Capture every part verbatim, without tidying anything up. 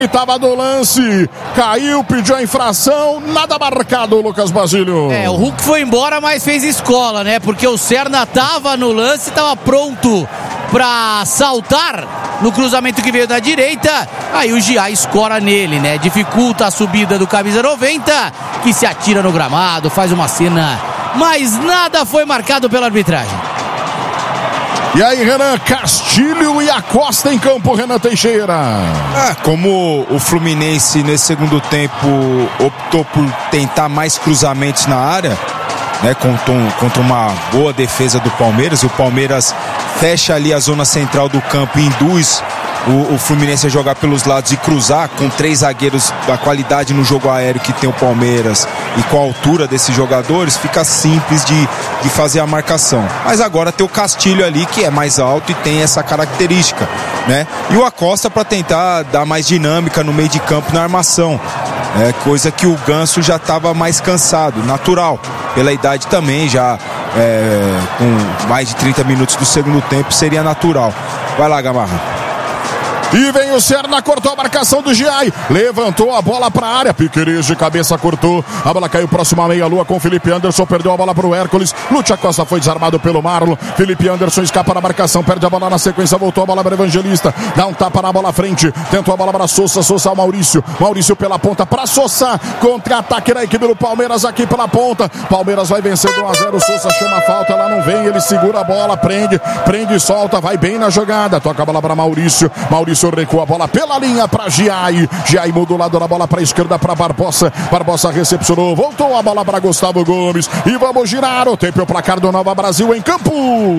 Estava do lance, caiu, pediu a infração, nada marcado, Lucas Basílio. É, o Hulk foi embora, mas fez escola, né? Porque o Serna estava no lance, estava pronto para saltar no cruzamento que veio da direita. Aí o Gia escora nele, né? Dificulta a subida do camisa noventa, que se atira no gramado, faz uma cena, mas nada foi marcado pela arbitragem. E aí, Renan, Castilho e Acosta em campo, Renan Teixeira. Ah, como o Fluminense nesse segundo tempo optou por tentar mais cruzamentos na área, né, contra, um, contra uma boa defesa do Palmeiras, o Palmeiras fecha ali a zona central do campo e induz o, o Fluminense a jogar pelos lados e cruzar, com três zagueiros da qualidade no jogo aéreo que tem o Palmeiras e com a altura desses jogadores, fica simples de, de fazer a marcação. Mas agora tem o Castilho ali, que é mais alto e tem essa característica, né? E o Acosta para tentar dar mais dinâmica no meio de campo na armação, é, coisa que o Ganso já estava mais cansado, natural, pela idade também, já é, com mais de trinta minutos do segundo tempo seria natural. Vai lá, Gamarra. E vem o Serna, cortou a marcação do Giai, levantou a bola para a área, Piqueires de cabeça cortou, a bola caiu próxima à meia-lua com Felipe Anderson, perdeu a bola para o Hércules, Lúcio Acosta foi desarmado pelo Marlon, Felipe Anderson escapa na marcação, perde a bola na sequência, voltou a bola para Evangelista, dá um tapa na bola à frente, tentou a bola para Sousa, Sousa ao Maurício, Maurício pela ponta para Sousa, contra-ataque da equipe do Palmeiras aqui pela ponta, Palmeiras vai vencendo um a zero, Sousa chama a falta, ela não vem, ele segura a bola, prende, prende e solta, vai bem na jogada, toca a bola para Maurício, Maurício recua a bola pela linha para Giai. Giai mudou o lado da bola para a esquerda para Barbosa. Barbosa recepcionou, voltou a bola para Gustavo Gomes. E vamos girar o tempo e o placar do Nova Brasil em campo.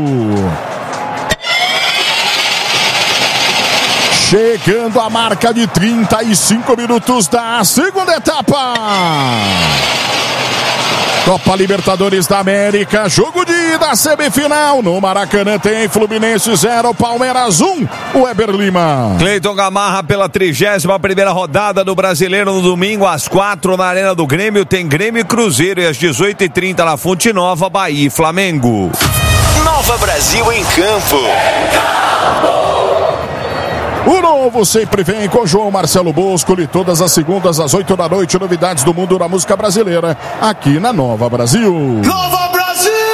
Chegando a marca de trinta e cinco minutos da segunda etapa. Copa Libertadores da América, jogo de ida, semifinal. No Maracanã tem Fluminense zero, Palmeiras um, Weber Lima. Cleiton Gamarra pela trigésima primeira rodada do Brasileiro no domingo, às quatro na Arena do Grêmio, tem Grêmio e Cruzeiro, e às dezoito e trinta na Fonte Nova, Bahia e Flamengo. Nova Brasil em campo. O novo sempre vem com João Marcelo Boscoli, todas as segundas às oito da noite, novidades do mundo da música brasileira, aqui na Nova Brasil. Nova Brasil!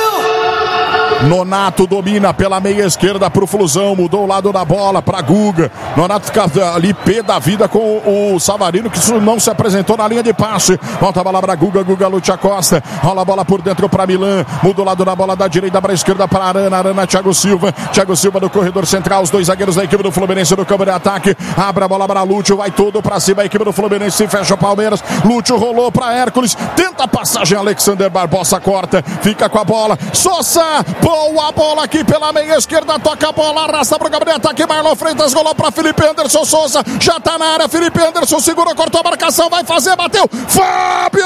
Nonato domina pela meia esquerda pro Flusão, mudou o lado da bola pra Guga. Nonato fica ali pé da vida com o Savarino, que não se apresentou na linha de passe. Volta a bola pra Guga, Guga, Lúcio Acosta, rola a bola por dentro pra Milan, mudou o lado da bola da direita pra esquerda pra Arana, Arana, Thiago Silva, Thiago Silva no corredor central, os dois zagueiros da equipe do Fluminense no campo de ataque, abre a bola pra Lúcio, vai todo pra cima, a equipe do Fluminense fecha o Palmeiras, Lúcio rolou pra Hércules, tenta a passagem, Alexander Barbosa corta, fica com a bola, Sousa, boa bola aqui pela meia esquerda, toca a bola, arrasta pro Gabriel, ataque, Marlon Freitas, golou pra Felipe Anderson, Sousa, já tá na área, Felipe Anderson segurou, cortou a marcação, vai fazer, bateu, Fábio!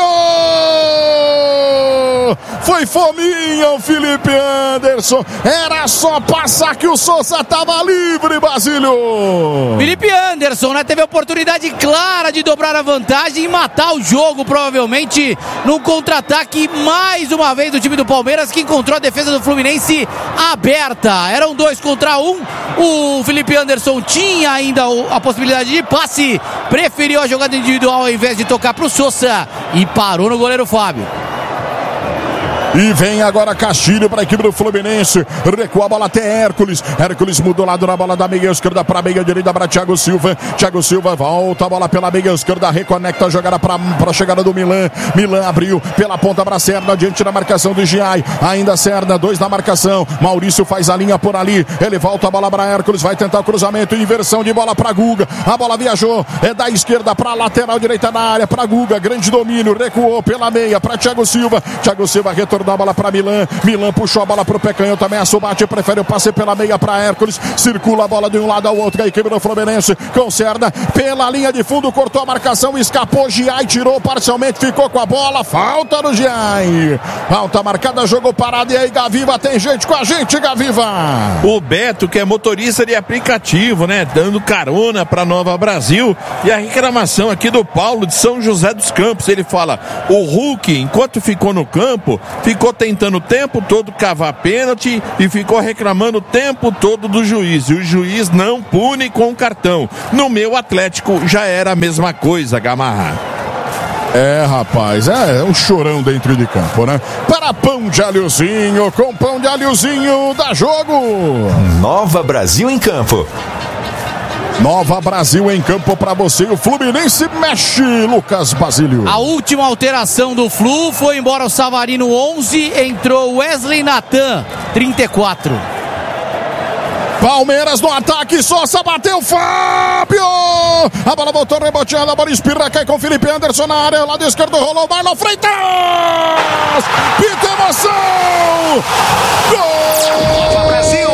Foi fominha o Felipe Anderson, era só passar que o Sousa tava livre, Basílio. Felipe Anderson, né, teve a oportunidade clara de dobrar a vantagem e matar o jogo, provavelmente, num contra-ataque, mais uma vez, do time do Palmeiras, que encontrou a defesa do Fluminense aberta. Eram dois contra um, o Felipe Anderson tinha ainda a possibilidade de passe, preferiu a jogada individual ao invés de tocar pro Sousa e parou no goleiro Fábio. E vem agora Castilho para a equipe do Fluminense. Recua a bola até Hércules. Hércules mudou o lado na bola da meia esquerda para a meia direita para Thiago Silva. Thiago Silva volta a bola pela meia esquerda. Reconecta a jogada para a chegada do Milan. Milan abriu pela ponta para Serna. Diante da marcação do Giai. Ainda Serna, dois na marcação. Maurício faz a linha por ali. Ele volta a bola para Hércules. Vai tentar o cruzamento. Inversão de bola para Guga. A bola viajou. É da esquerda para a lateral direita da área. Para Guga. Grande domínio. Recuou pela meia para Thiago Silva. Thiago Silva retornou a bola para Milan, Milan puxou a bola para o pé canhoto, também a Subate prefere o passe pela meia para Hércules, circula a bola de um lado ao outro, a equipe do Fluminense conserta pela linha de fundo, cortou a marcação, escapou, Giai tirou parcialmente, ficou com a bola, falta no Giai, falta marcada, jogo parado, e aí Gaviva, tem gente com a gente, Gaviva. O Beto, que é motorista de aplicativo, né, dando carona para Nova Brasil, e a reclamação aqui do Paulo de São José dos Campos, ele fala, o Hulk, enquanto ficou no campo, ficou ficou tentando o tempo todo cavar pênalti e ficou reclamando o tempo todo do juiz. E o juiz não pune com cartão. No meu Atlético já era a mesma coisa, Gamarra. É, rapaz, é um chorão dentro de campo, né? Para pão de alhozinho, com pão de alhozinho, dá jogo! Nova Brasil em campo. Nova Brasil em campo para você. O Fluminense mexe, Lucas Basílio. A última alteração do Flu foi embora o Savarino onze, entrou Wesley Natan, trinta e quatro. Palmeiras no ataque, Sosa bateu, Fábio! A bola voltou reboteada, a bola espirra, cai com Felipe Anderson na área, lado esquerdo rolou, Marlon Freitas! Pita emoção! Gol! Brasil!